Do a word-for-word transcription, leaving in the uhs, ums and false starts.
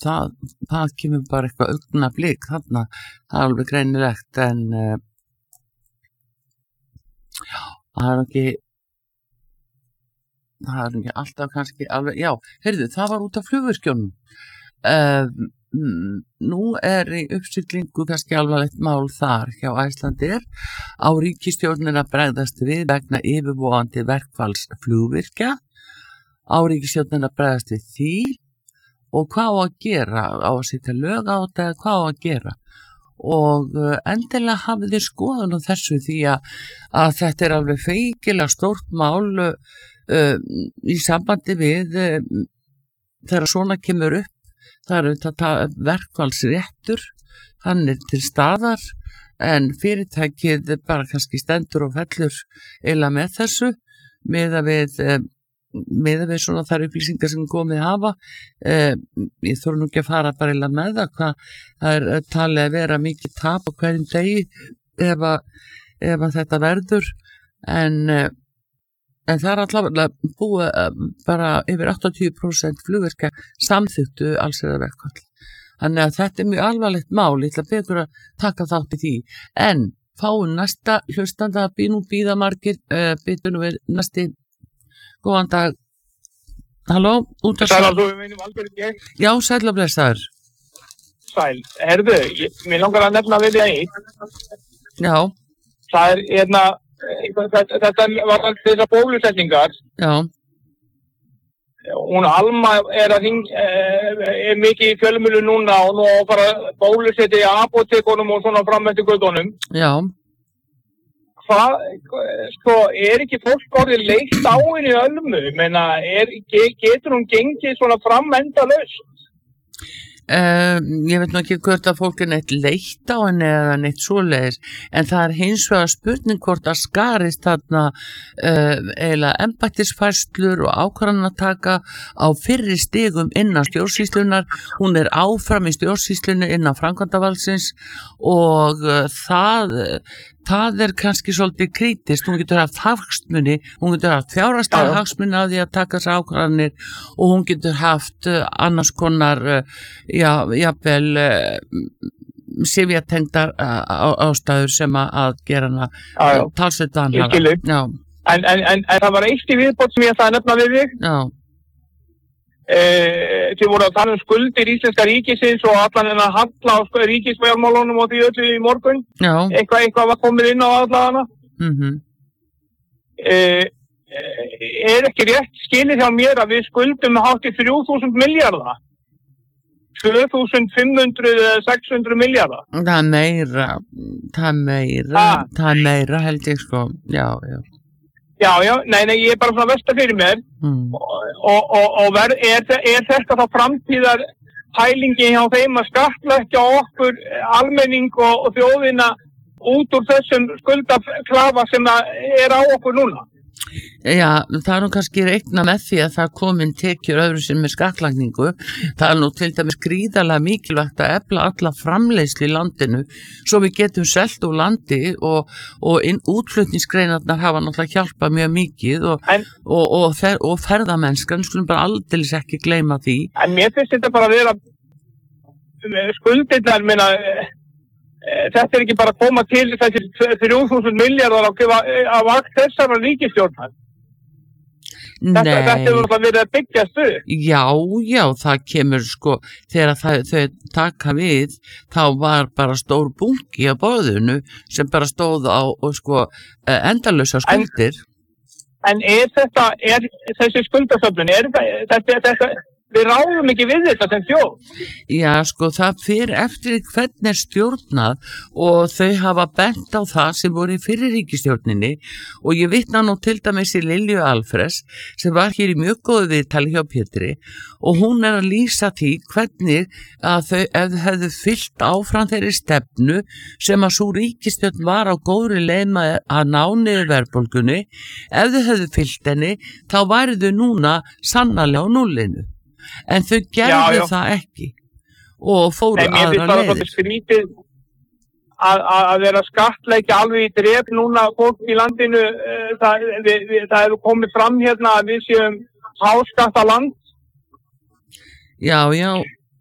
það, það kemur bara eitthvað augnablik þarna, það er alveg greinilegt en uh, já, það er ekki það er ekki alltaf kannski alveg, já, heyrðu, það var út af flugvirkjunum uh, nú er í uppsiglingu kannski alvarlegt mál þar hjá Icelandair á ríkisstjórnin að bregðast við vegna yfirvofandi verkfalls flugvirkja á ríkisstjórnin að bregðast við því og hvað á að gera á að setja lög á þetta eða hvað á að gera og uh, endilega hafið þið skoðun á þessu því að, að þetta er alveg feikilega stórt mál uh, uh, í sambandi við uh, þegar svona kemur upp það eru þetta verkfallsréttur hann er til staðar en fyrirtækið bara kannski stendur og fellur eiginlega með þessu meða við meða við svona þær upplýsingar sem komið hafa eh, ég þurfi nú ekki að fara bara eiginlega með það hvað það er talið að vera mikið tap á hverjum degi ef að, ef að þetta verður en En það er allavega búið bara yfir áttatíu prósent flugvirkja samþyktu allsherjarverkfall. Þannig að þetta er mjög alvarlegt mál, ég ætla að betur að taka þátt í því. En fáum næsta hlustanda að býnum býða margir, uh, býtum við næsti, góðan dag. Halló, út af Sæl, þú er meinum alveg ekki. Já, sæl og blessaður. Sæl, herðu, ég, mér langar að nefna við því að Já. Það er, hérna, þetta var þessar bólusetningar. Já. Hún Alma er að hring, er mikið í fjölmiðlum núna og nú á bara bólusetja í apótekunum og svona fram eftir gödunum. Já. Hvað, sko, er ekki fólk orðið leitt á henni Ölmu? Menna, er, getur hún gengið svona fram endalaust? Uh, ég veit nú ekki hvort að fólk er neitt leitt á henni eða neitt svoleiðis en það er hins vegar spurning hvort að skarist þarna uh, eiginlega embættisfærslur og ákvarðanataka á fyrri stigum innan stjórnsýslunar hún er áfram í stjórnsýslunni innan framkvæmdavaldsins og uh, það það er kannski svolítið krítiskt, hún getur haft hagsmuni, hún getur haft fjárhagslega hagsmuni af því að taka sér ákvarðanir og hún getur haft uh, annars konar, uh, já, jafnvel uh, sifjatengdar uh, ástæður sem að gera hana talsveit vanlega. Já. En, en, en, en það var eitt í viðbót sem ég ætlaði að nefna við þig. Já. Eh, þið voru að tala um skuldir íslenska ríkisins og allan en að halla á sko, ríkisfjármálunum og því öllu í morgun. Já. Eitthvað, eitthvað var komið inn á allana. Mhm. Eh, er ekki rétt skilið hjá mér að við skuldum hátt í þrjú þúsund milljarða? tvö þúsund fimm hundruð eða sex hundruð milljarða? Það er meira, það er meira, ah. það er meira held ég sko, já, já. Já, já, nei, nei, ég er bara svona velta fyrir mér mm. og, og, og, og ver, er, er þetta þá framtíðar pælingi hjá þeim að skattleggja okkur almenning og, og þjóðina út úr þessum skuldaklafa sem er á okkur núna? Já, það er nú kannski reikna með því að það komin tekjur öðru sem með skattlagningu. Það er nú til dæmis gríðarlega mikilvægt að efla alla framleiðslu í landinu svo við getum selt úr landi og, og inn, útflutningsgreinarnar hafa náttúrulega hjálpað mjög mikið og, en, og, og, fer, og ferðamennskan, skulum bara aldeilis ekki gleyma því. En mér finnst þetta bara að vera skuldirnar, minna þetta er ekki bara að koma til þessi þrjú þúsund milljarðar af vakt þessara ríkisstjórnar. Þetta, þetta hefur verið að byggjast upp. Já, já, það kemur sko, þegar það, þau taka við, þá var bara stór bunki á borðinu sem bara stóð á og sko endalausa skuldir. En, en er þetta, er þessi skuldasöfnun, er þetta, þetta við ráðum ekki við þetta sem þjóð. Já, sko, það fyrir eftir hvernig er stjórnað og þau hafa bent á það sem voru í fyrir ríkisstjórninni og ég vitna nú til dæmis í Lilju Alfreðs sem var hér í mjög góðu viðtali hjá Pétri og hún er að lýsa því hvernig að þau ef þau hefðu fyllt áfram þeirri stefnu sem að svo ríkisstjórn var á góðri leið með að ná niður verðbólgunni, ef þau hefðu fyllt henni þá væri þau núna sannarlega á núllinu. En þau gerðu já, já. það ekki og fóru Nei, aðra leiðir. Mér finnst bara skrítið að, að vera skattleggja alveg í drep núna fólk í landinu. Það, við, við, það hefur komið fram hérna að við séum háskattaland. Já, já,